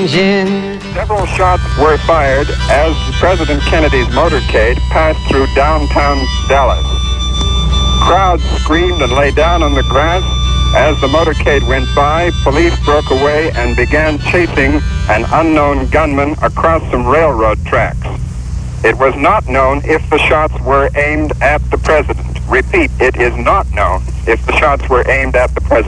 engine. Several shots were fired as President Kennedy's motorcade passed through downtown Dallas. Crowds screamed and lay down on the grass. As the motorcade went by, police broke away and began chasing an unknown gunman across some railroad tracks. It was not known if the shots were aimed at the president. Repeat, it is not known if the shots were aimed at the president.